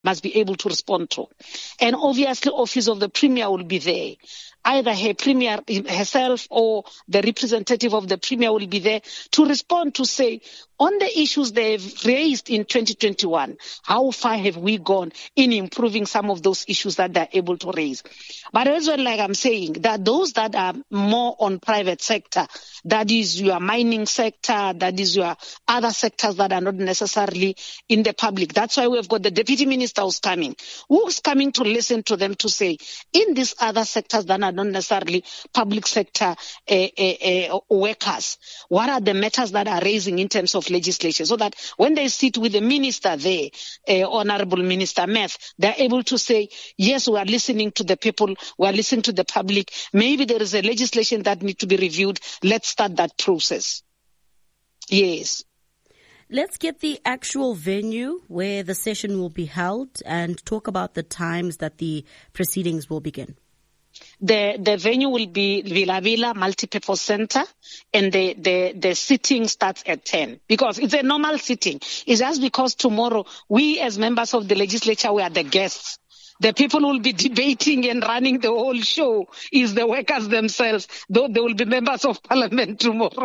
must be able to respond to. And obviously, Office of the Premier will be there. Either her Premier herself or the representative of the Premier will be there to respond to say, on the issues they've raised in 2021, how far have we gone in improving some of those issues that they're able to raise? But as well, like I'm saying, that those that are more on private sector, that is your mining sector, that is your other sectors that are not necessarily in the public. That's why we've got the Deputy Minister who's coming to listen to them to say, in these other sectors that are not necessarily public sector workers, what are the matters that are raising in terms of legislation, so that when they sit with the minister there, Honorable Minister Meth, they're able to say, yes, we are listening to the people, we are listening to the public. Maybe there is a legislation that needs to be reviewed. Let's start that process. Yes. Let's get the actual venue where the session will be held and talk about the times that the proceedings will begin. The venue will be Villa Villa Multipurpose Center, and the sitting starts at 10 because it's a normal sitting. It's just because tomorrow we as members of the legislature, we are the guests. The people who will be debating and running the whole show is the workers themselves, though they will be members of parliament tomorrow.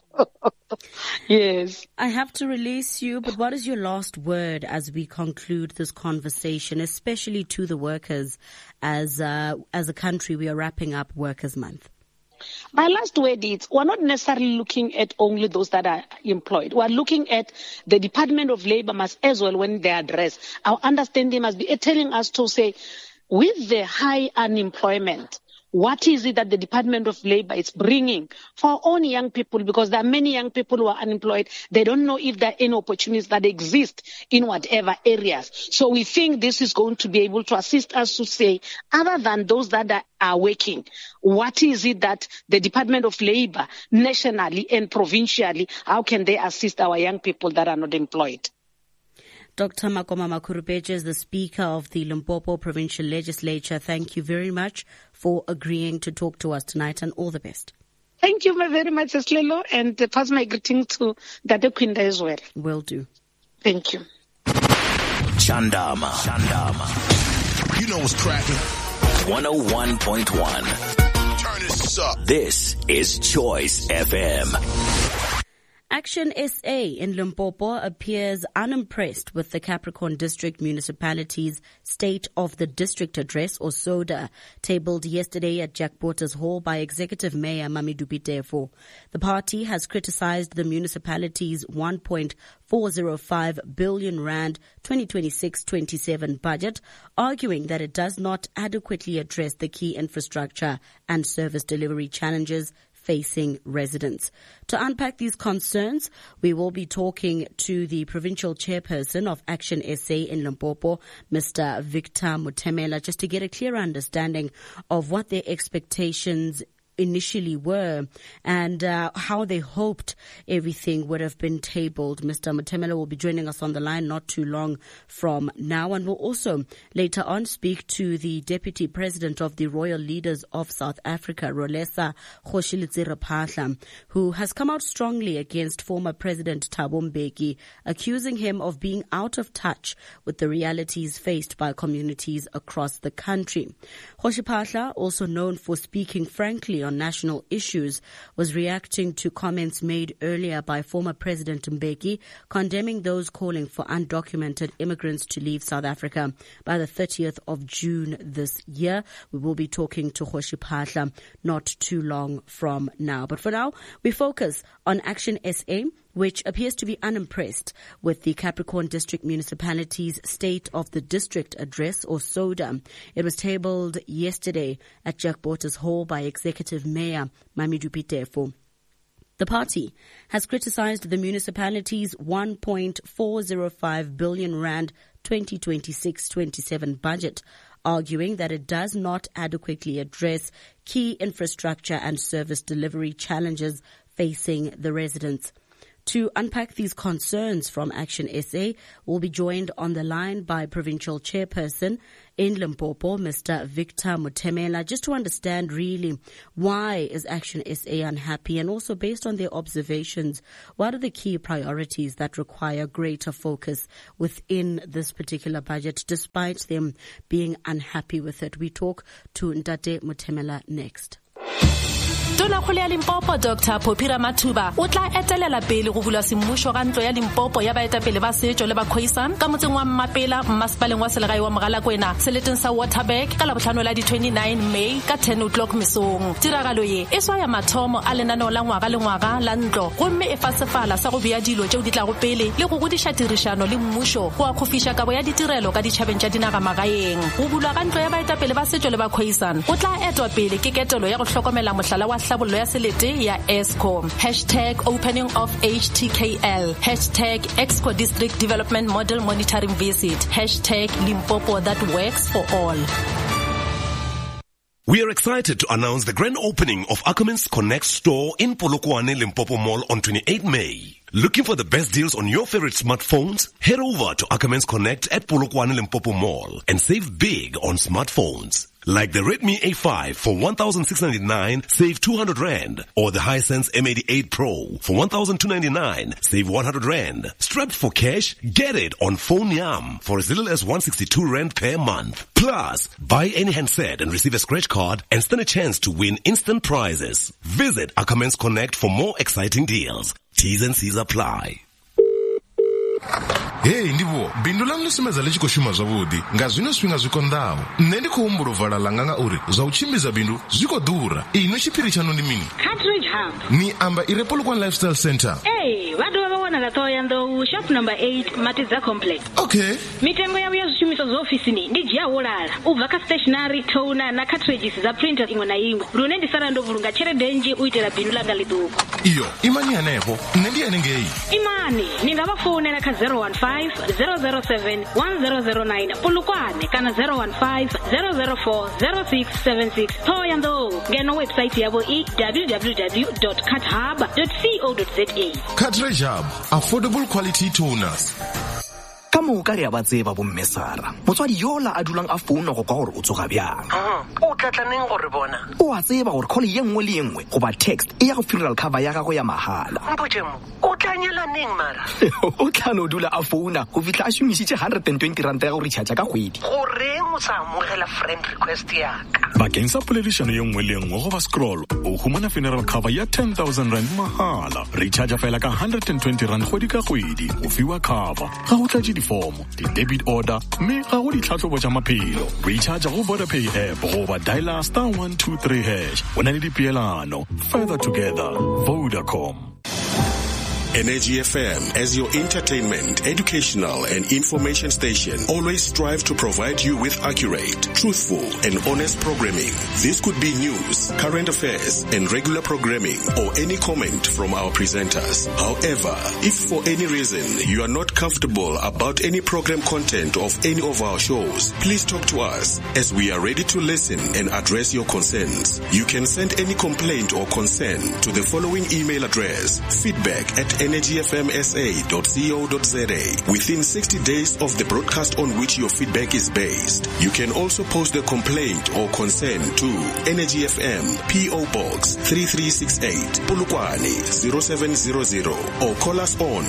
Yes. I have to release you, but what is your last word as we conclude this conversation, especially to the workers? As a country, we are wrapping up Workers' Month. My last word is, we're not necessarily looking at only those that are employed. We're looking at the Department of Labor must as well, when they address, our understanding must be telling us to say, with the high unemployment, what is it that the Department of Labor is bringing for our own young people? Because there are many young people who are unemployed. They don't know if there are any opportunities that exist in whatever areas. So we think this is going to be able to assist us to say, other than those that are working, what is it that the Department of Labor nationally and provincially, how can they assist our young people that are not employed? Dr. Makoma Makhurupeja is the Speaker of the Limpopo Provincial Legislature. Thank you very much for agreeing to talk to us tonight, and all the best. Thank you very much, Slelo, and pass my greeting to Dade Kwinda as well. Will do. Thank you. Chandama. You know what's cracking. 101.1. Turn this up. This is Choice FM. Action SA in Limpopo appears unimpressed with the Capricorn District Municipality's State of the District Address, or SODA, tabled yesterday at Jack Botha's Hall by Executive Mayor Mamedu Pitefo. The party has criticized the municipality's 1.405 billion rand 2026-27 budget, arguing that it does not adequately address the key infrastructure and service delivery challenges facing residents. To unpack these concerns, we will be talking to the provincial chairperson of Action SA in Limpopo, Mr. Victor Mutemela, just to get a clear understanding of what their expectations initially were and how they hoped everything would have been tabled. Mr. Mutemela will be joining us on the line not too long from now, and we'll also later on speak to the Deputy President of the Royal Leaders of South Africa, Rolesa Kgoshiletse, who has come out strongly against former President Thabo Mbeki, accusing him of being out of touch with the realities faced by communities across the country. Kgoshiletse, also known for speaking frankly on national issues, was reacting to comments made earlier by former President Mbeki, condemning those calling for undocumented immigrants to leave South Africa by the 30th of June this year. We will be talking to Kgoshiletse not too long from now. But for now, we focus on Action SA, which appears to be unimpressed with the Capricorn District Municipality's State of the District Address, or SODA. It was tabled yesterday at Jack Botha's Hall by Executive Mayor Mamedu Pitefo. The party has criticized the municipality's 1.405 billion rand 2026-27 budget, arguing that it does not adequately address key infrastructure and service delivery challenges facing the residents. To unpack these concerns from Action SA, we'll be joined on the line by Provincial Chairperson in Limpopo, Mr. Victor Mutemela, just to understand really why is Action SA unhappy, and also based on their observations, what are the key priorities that require greater focus within this particular budget, despite them being unhappy with it. We talk to Ntate Mutemela next. Tona kgolo ya Limpopo Dr. Phophi Ramathuba o tla etelela pele go bula semmušo ga ntlo ya Limpopo ya baetapele ba setšo le ba Khoisan ka motseng wa Mmapela mmasepaleng wa selegae wa Mogalakwena seleteng sa Waterberg ka labotlhano la di 29 May ka 10 o'clock mesong. Tiragalo ye e swaya mathomo a lenaneo la ngwaga le ngwaga la ntlo gomme e fa sefala sa go bea dilo tšeo di tla go pele le go godiša tirišano le mmušo go a kgofiša kabo ya ditirelo ka ditšhabeng tša dinagamagaeng. Go bulwa ga ntlo ya baetapele ba setšo le ba Khoisan go tla etwa pele ke ketelo ya go hlokomela mohlala wa hlabollo ya selete ya ESCO, #opening of HTKL, #Exco District Development Model Monitoring Visit, #Limpopo that works for all. We are excited to announce the grand opening of Ackermans Connect store in Polokwane, Limpopo Mall on 28 May. Looking for the best deals on your favorite smartphones? Head over to Ackermans Connect at Polokwane, Limpopo Mall and save big on smartphones. Like the Redmi A5 for 1,699, save 200 Rand. Or the Hisense M88 Pro for 1,299, save 100 Rand. Strapped for cash? Get it on Phone Yam for as little as 162 Rand per month. Plus, buy any handset and receive a scratch card and stand a chance to win instant prizes. Visit Ackermans Connect for more exciting deals. T's and C's apply. Hey ndivo bindu lam lisimeza lechiko shuma zwavudi nga zwino swinga zwikondaho nne ndi khou humbula vala langanga uri zwa uchimbiza bindu zwiko dura ino chipiri chano ndi mini Cartridge Hub ni amba ire Polokwane Lifestyle Center. Hey vadu vaona la toyando shop number 8 Matiza Complex. Okay mitengo yawo ya zwishumiso za ofisini ndi dzia wolala ubva ka stationery toner na cartridges za printer imwe na imwe lune ndi sala ndovulunga tshelede nji uitela bindu langa liduko iyo imani yanepo nne ndi yanengei imani ningavafonela ka 015 007 1009 Polokwane kana 015 004 0676 toyando ngeno website yabo www.carthub.co.za. Cartridge Hub, affordable quality toners. Ka moka re a ba tseba bo mmesara motswadi yola a dulang a founa go kwa gore o tsoga bjang o tlatlaneng gore bona o a tseba gore call ye nngwe le nngwe go ba text e ya go funeral cover ya gago ya mahala mpotšemo o tlanyela neng mara o tlano dula a founa go fitla a šomišitše 120 ranta ya go recharge ka kgwedi goreng o sa amogela friend request yaka bakeng sa poledišano ye nngwe le nngwe go ba scroll o humana funeral cover ya 10,000 rand mahala recharge fela ka 120 rand kgwedi ka kgwedi o fiwa cover ga go tlatše difomo di-debit order mme ga go ditlhatlhobo tša maphelo recharge go VodaPay app goba dialer *123# o na le dipeelano further together Vodacom. Energy FM, as your entertainment, educational and information station, always strive to provide you with accurate, truthful and honest programming. This could be news, current affairs and regular programming or any comment from our presenters. However, if for any reason you are not comfortable about any program content of any of our shows, please talk to us as we are ready to listen and address your concerns. You can send any complaint or concern to the following email address: feedback@energyfmsa.co.za within 60 days of the broadcast on which your feedback is based. You can also post the complaint or concern to Energy FM, P.O. Box 3368, Polokwane 0700, or call us on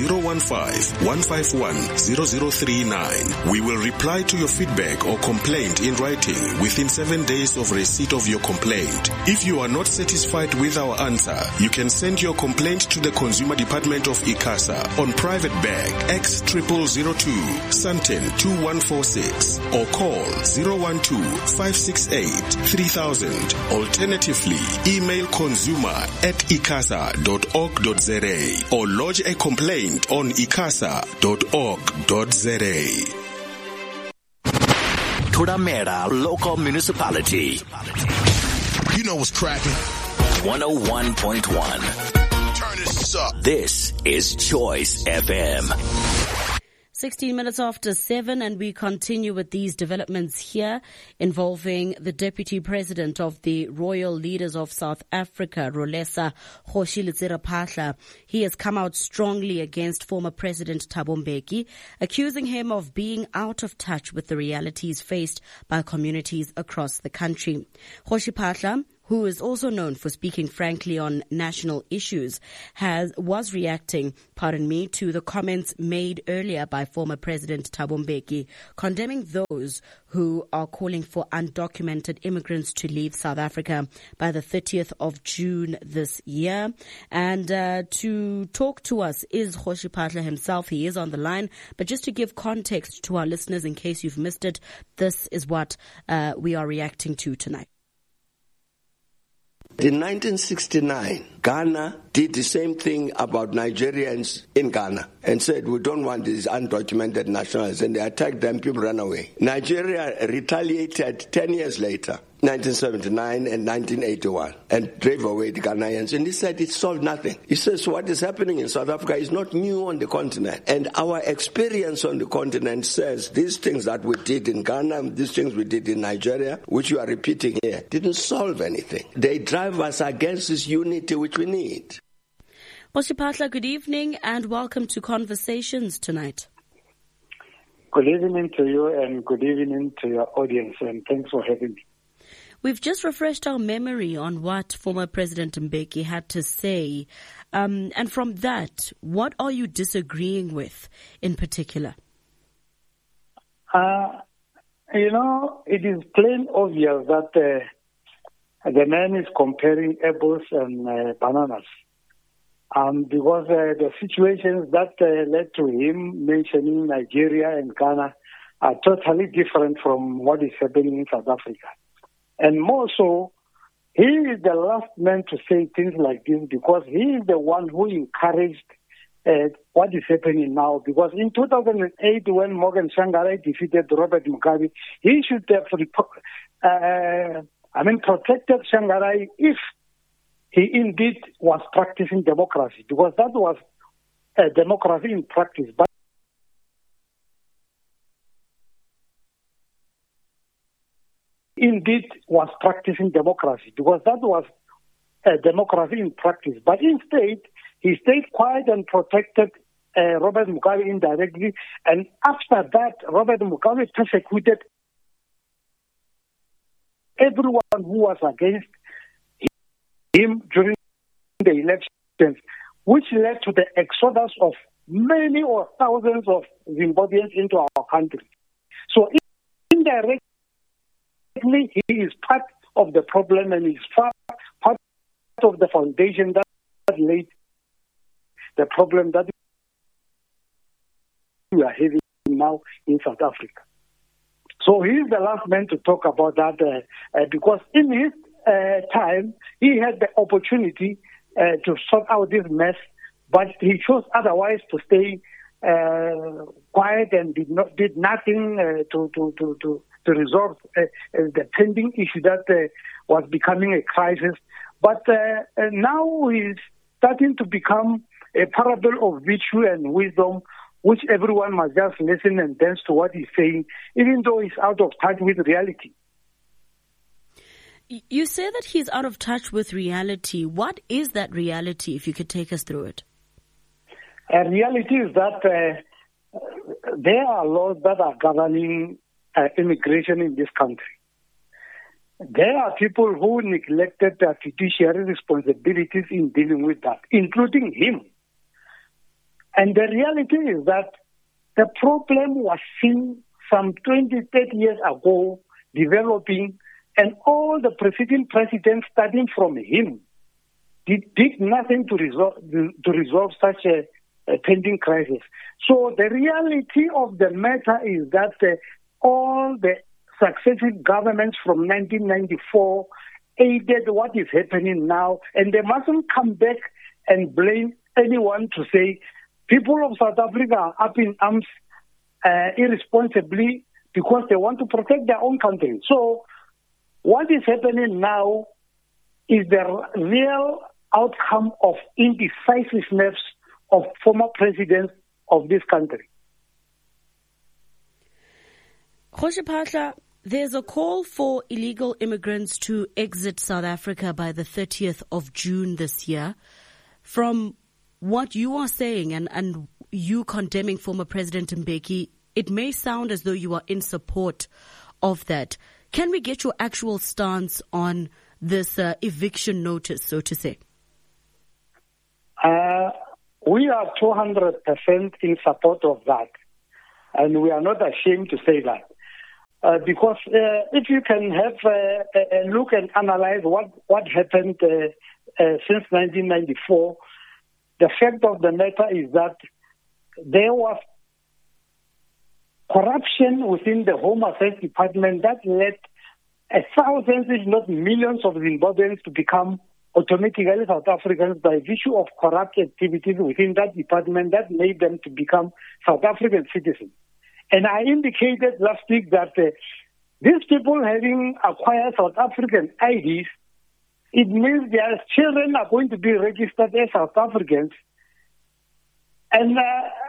015-151-0039. We will reply to your feedback or complaint in writing within 7 days of receipt of your complaint. If you are not satisfied with our answer, you can send your complaint to the Consumer Department of ICASA on private bag X0002 Santen 2146 or call 012-568-3000. Alternatively, email consumer@icasa.org.za or lodge a complaint on icasa.org.za. Tudamera Local Municipality. You know what's cracking. 101.1. Turn this up. This is Choice FM. 16 minutes after 7, and we continue with these developments here involving the Deputy President of the Royal Leaders of South Africa, Rolesa Kgoshi Letsira-Phahla. He has come out strongly against former President Thabo Mbeki, accusing him of being out of touch with the realities faced by communities across the country. Kgoshi Phahla, who is also known for speaking frankly on national issues, was reacting, to the comments made earlier by former President Thabo Mbeki, condemning those who are calling for undocumented immigrants to leave South Africa by the 30th of June this year. And to talk to us is Kgoshi Phahla himself. He is on the line. But just to give context to our listeners, in case you've missed it, this is what we are reacting to tonight. In 1969, Ghana did the same thing about Nigerians in Ghana and said, we don't want these undocumented nationals, and they attacked them, people ran away. Nigeria retaliated 10 years later, 1979 and 1981, and drove away the Ghanaians. And he said it solved nothing. He says what is happening in South Africa is not new on the continent. And our experience on the continent says these things that we did in Ghana, these things we did in Nigeria, which you are repeating here, didn't solve anything. They drive us against this unity which we need. Kgoshi Phahla, good evening and welcome to Conversations tonight. Good evening to you and good evening to your audience, and thanks for having me. We've just refreshed our memory on what former President Mbeki had to say. And from that, what are you disagreeing with in particular? It is plain obvious that the man is comparing apples and bananas. Because the situations that led to him mentioning Nigeria and Ghana are totally different from what is happening in South Africa. And more so, he is the last man to say things like this because he is the one who encouraged what is happening now. Because in 2008, when Morgan Tsvangirai defeated Robert Mugabe, he should have protected Tsvangirai if he indeed was practicing democracy, because that was democracy in practice. But indeed was practicing democracy, because that was democracy in practice. But instead, he stayed quiet and protected Robert Mugabe indirectly. And after that, Robert Mugabe persecuted everyone who was against him during the elections, which led to the exodus of many or thousands of Zimbabweans into our country. So indirectly, he is part of the problem, and is part of the foundation that laid the problem that we are having now in South Africa. So he is the last man to talk about that because in his time, he had the opportunity to sort out this mess, but he chose otherwise to stay quiet and did nothing to resolve the pending issue that was becoming a crisis. But now he's starting to become a parable of virtue and wisdom, which everyone must just listen and dance to what he's saying, even though he's out of touch with reality. You say that he's out of touch with reality. What is that reality, if you could take us through it? Reality is that there are laws that are governing immigration in this country. There are people who neglected their fiduciary responsibilities in dealing with that, including him. And the reality is that the problem was seen some 20, 30 years ago developing, and all the preceding presidents, starting from him, did nothing to resolve such a pending crisis. So the reality of the matter is that all the successive governments from 1994 aided what is happening now, and they mustn't come back and blame anyone to say people of South Africa are up in arms irresponsibly because they want to protect their own country. So what is happening now is the real outcome of indecisiveness of former presidents of this country. Kgoshi Phaahla, there's a call for illegal immigrants to exit South Africa by the 30th of June this year. From what you are saying and you condemning former President Mbeki, it may sound as though you are in support of that. Can we get your actual stance on this eviction notice, so to say? We are 200% in support of that. And we are not ashamed to say that. Because if you can have a look and analyze what happened since 1994, the fact of the matter is that there was corruption within the Home Affairs Department that led thousands, if not millions, of Zimbabweans to become automatically South Africans by virtue of corrupt activities within that department that made them to become South African citizens. And I indicated last week that these people having acquired South African IDs, it means their children are going to be registered as South Africans. And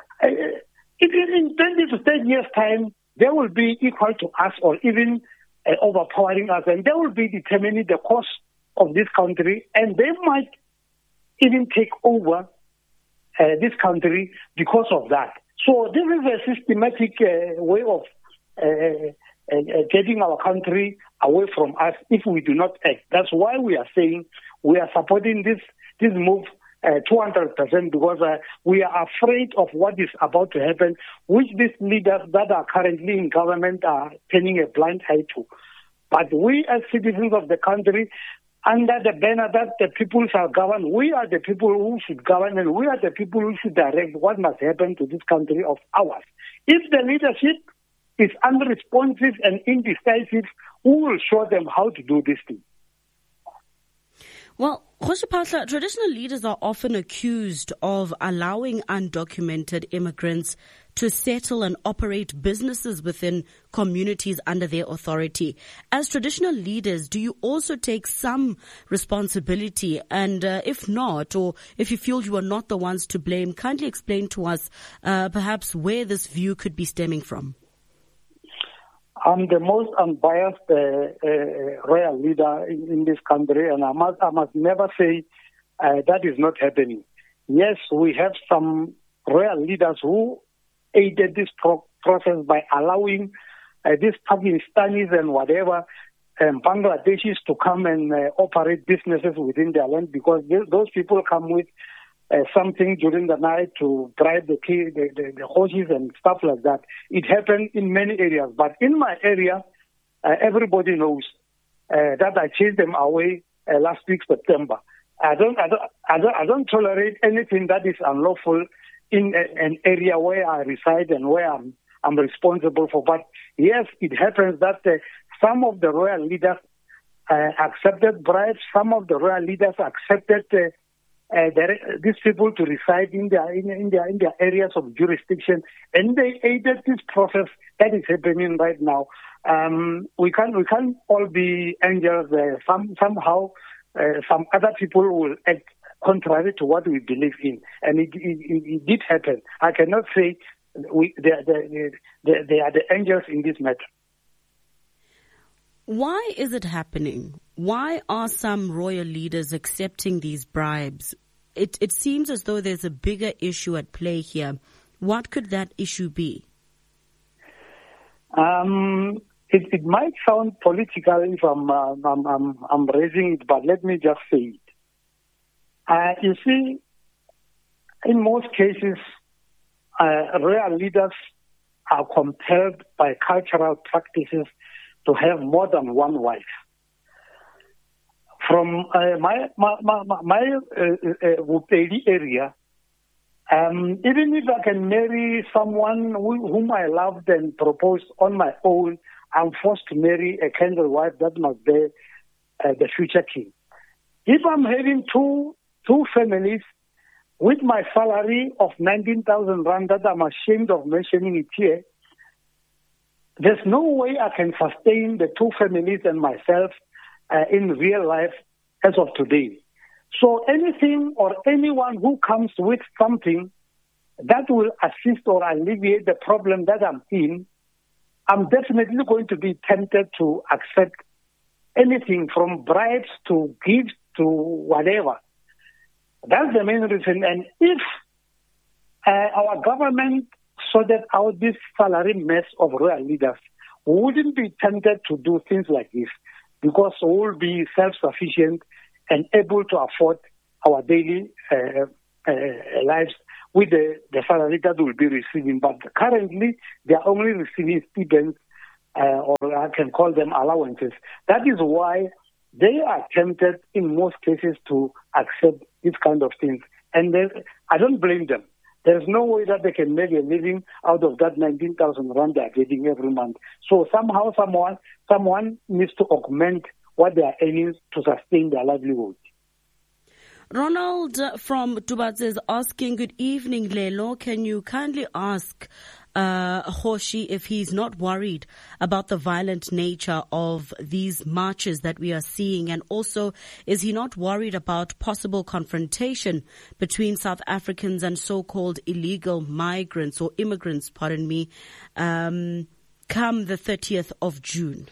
in 20 to 30 years' time, they will be equal to us or even overpowering us. And they will be determining the course of this country. And they might even take over this country because of that. So this is a systematic way of getting our country away from us if we do not act. That's why we are saying we are supporting this move 200% because we are afraid of what is about to happen, which these leaders that are currently in government are turning a blind eye to. But we as citizens of the country, under the banner that the people shall govern, we are the people who should govern and we are the people who should direct what must happen to this country of ours. If the leadership is unresponsive and indecisive, we will show them how to do this thing. Well, Kgoshi Phaahla, traditional leaders are often accused of allowing undocumented immigrants to settle and operate businesses within communities under their authority. As traditional leaders, do you also take some responsibility? And if not, or if you feel you are not the ones to blame, kindly explain to us perhaps where this view could be stemming from. I'm the most unbiased royal leader in this country, and I must never say that is not happening. Yes, we have some royal leaders who aided this process by allowing these Pakistanis and whatever Bangladeshis to come and operate businesses within their land, because those people come with something during the night to drive the horses and stuff like that. It happened in many areas, but in my area, everybody knows that I chased them away last week, September. I don't tolerate anything that is unlawful in an area where I reside and where I'm responsible for. But yes, it happens that some of the royal leaders accepted bribes. Some of the royal leaders accepted these people to reside in their areas of jurisdiction, and they aided this process that is happening right now. We can't all be angels. Somehow, some other people will act contrary to what we believe in, and it did happen. I cannot say they are the angels in this matter. Why is it happening? Why are some royal leaders accepting these bribes? It seems as though there's a bigger issue at play here. What could that issue be? It might sound political if I'm raising it, but let me just say it. You see, in most cases, royal leaders are compelled by cultural practices to have more than one wife. From my Wupeli area, even if I can marry someone whom I loved and proposed on my own, I'm forced to marry a candle wife that must be the future king. If I'm having two families with my salary of 19,000 rand that I'm ashamed of mentioning it here, there's no way I can sustain the two families and myself in real life as of today. So anything or anyone who comes with something that will assist or alleviate the problem that I'm in, I'm definitely going to be tempted to accept anything from bribes to gifts to whatever. That's the main reason. And if our government sorted out this salary mess of royal leaders, we wouldn't be tempted to do things like this because we will be self-sufficient and able to afford our daily lives with the salary that we'll be receiving. But currently, they are only receiving stipends, or I can call them allowances. That is why they are tempted in most cases to accept these kind of things. And I don't blame them. There's no way that they can make a living out of that 19,000 rand they're getting every month. So somehow, someone needs to augment what they are earning to sustain their livelihood. Ronald from Dubatse is asking, good evening, Lelo. Can you kindly ask Hoshi if he's not worried about the violent nature of these marches that we are seeing? And also, is he not worried about possible confrontation between South Africans and so-called illegal migrants or immigrants, pardon me, come the 30th of June?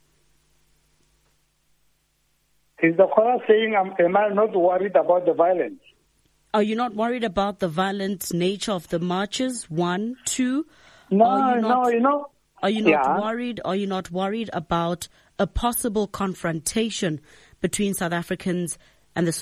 Is the caller saying, am I not worried about the violence? Are you not worried about the violent nature of the marches? 1, 2. No, Are you not Yeah. worried? Are you not worried about a possible confrontation between South Africans and the